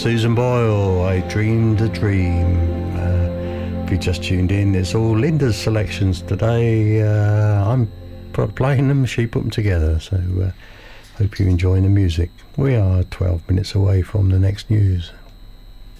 Susan Boyle, I Dreamed a Dream. If you just tuned in, it's all Linda's selections today. I'm playing them, she put them together, so hope you're enjoying the music. We are 12 minutes away from the next news.